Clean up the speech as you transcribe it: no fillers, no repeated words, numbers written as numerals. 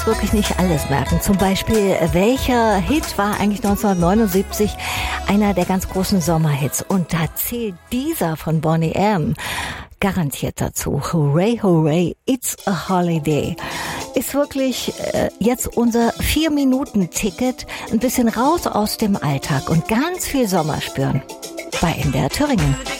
Wirklich nicht alles merken. Zum Beispiel, welcher Hit war eigentlich 1979 einer der ganz großen Sommerhits? Und da zählt dieser von Boney M. garantiert dazu. Hooray, hooray, it's a holiday. Ist wirklich jetzt unser 4-Minuten-Ticket, ein bisschen raus aus dem Alltag und ganz viel Sommer spüren. Bei NDR Thüringen.